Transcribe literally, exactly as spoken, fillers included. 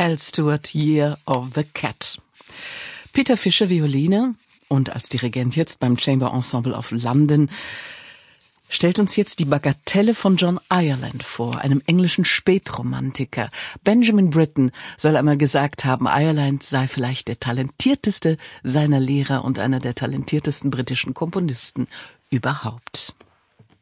Al Stewart, Year of the Cat. Peter Fischer, Violine und als Dirigent jetzt beim Chamber Ensemble of London, stellt uns jetzt die Bagatelle von John Ireland vor, einem englischen Spätromantiker. Benjamin Britten soll einmal gesagt haben, Ireland sei vielleicht der talentierteste seiner Lehrer und einer der talentiertesten britischen Komponisten überhaupt.